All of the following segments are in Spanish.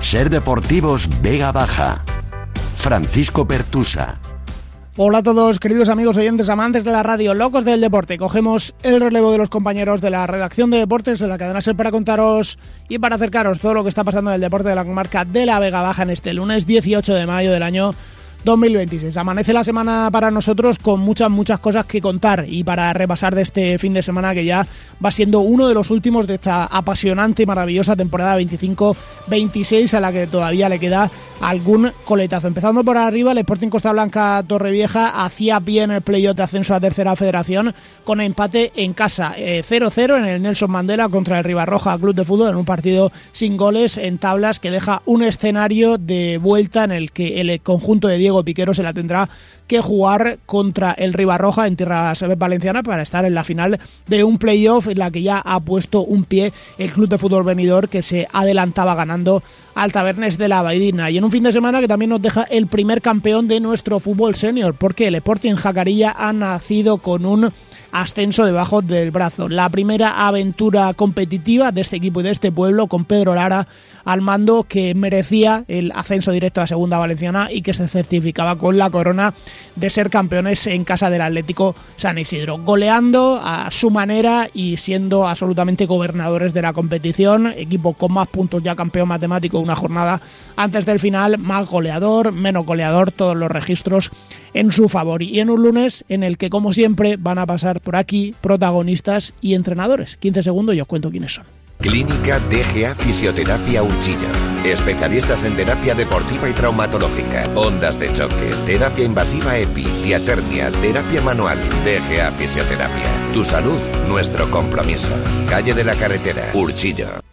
Ser Deportivos Vega Baja. Francisco Pertusa. Hola a todos, queridos amigos oyentes, amantes de la radio, locos del deporte. Cogemos el relevo de los compañeros de la redacción de deportes de la cadena SER para contaros y para acercaros todo lo que está pasando en el deporte de la comarca de la Vega Baja en este lunes 18 de mayo del año 2026. Amanece la semana para nosotros con muchas cosas que contar y para repasar de este fin de semana que ya va siendo uno de los últimos de esta apasionante y maravillosa temporada 25-26 a la que todavía le queda algún coletazo. Empezando por arriba, el Sporting Costa Blanca Torrevieja hacía pie en el playoff de ascenso a Tercera Federación con empate en casa, 0-0 en el Nelson Mandela contra el Ribarroja Club de Fútbol en un partido sin goles en tablas que deja un escenario de vuelta en el que el conjunto de Diego Piquero se la tendrá que jugar contra el Ribarroja en tierras valencianas para estar en la final de un playoff en la que ya ha puesto un pie el Club de Fútbol Benidorm, que se adelantaba ganando al Tabernes de la Baidina. Y en un fin de semana que también nos deja el primer campeón de nuestro fútbol senior, porque el Sporting Jacarilla ha nacido con un ascenso debajo del brazo. La primera aventura competitiva de este equipo y de este pueblo, con Pedro Lara al mando, que merecía el ascenso directo a Segunda Valenciana y que se certificaba con la corona de ser campeones en casa del Atlético San Isidro, goleando a su manera y siendo absolutamente gobernadores de la competición. Equipo con más puntos, ya campeón matemático una jornada antes del final, más goleador, menos goleador, todos los registros en su favor, y en un lunes en el que, como siempre, van a pasar por aquí protagonistas y entrenadores. 15 segundos y os cuento quiénes son. Clínica DGA Fisioterapia Urchilla. Especialistas en terapia deportiva y traumatológica, ondas de choque, terapia invasiva EPI, diatermia, terapia manual. DGA Fisioterapia. Tu salud, nuestro compromiso. Calle de la Carretera, Urchilla.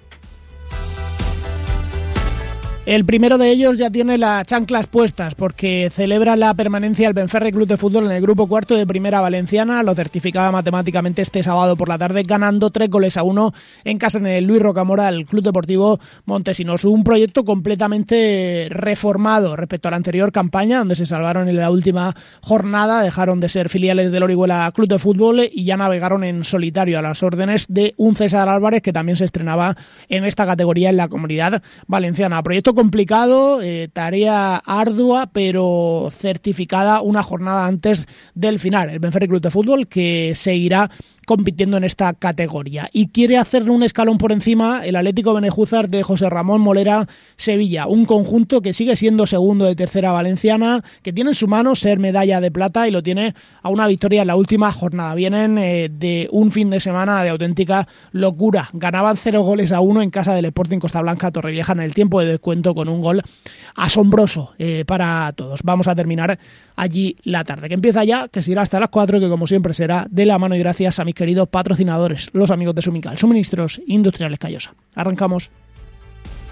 El primero de ellos ya tiene las chanclas puestas porque celebra la permanencia del Benferri Club de Fútbol en el grupo cuarto de Primera Valenciana. Lo certificaba matemáticamente este sábado por la tarde, ganando 3-1 en casa en el Luis Rocamora al Club Deportivo Montesinos. Un proyecto completamente reformado respecto a la anterior campaña, donde se salvaron en la última jornada, dejaron de ser filiales del Orihuela Club de Fútbol y ya navegaron en solitario a las órdenes de un César Álvarez, que también se estrenaba en esta categoría en la Comunidad Valenciana. Proyecto complicado, tarea ardua, pero certificada una jornada antes del final. El Benferri Club de Fútbol, que seguirá compitiendo en esta categoría, y quiere hacerle un escalón por encima el Atlético Benejúzar de José Ramón Molera Sevilla, un conjunto que sigue siendo segundo de Tercera Valenciana, que tiene en su mano ser medalla de plata y lo tiene a una victoria en la última jornada. Vienen de un fin de semana de auténtica locura. Ganaban 0-1 en casa del Sporting Costa Blanca Torrevieja en el tiempo de descuento con un gol asombroso para todos. Vamos a terminar allí la tarde, que empieza ya, que será hasta las 4, que como siempre será de la mano y gracias a mis queridos patrocinadores, los amigos de Sumical, Suministros Industriales Callosa. Arrancamos.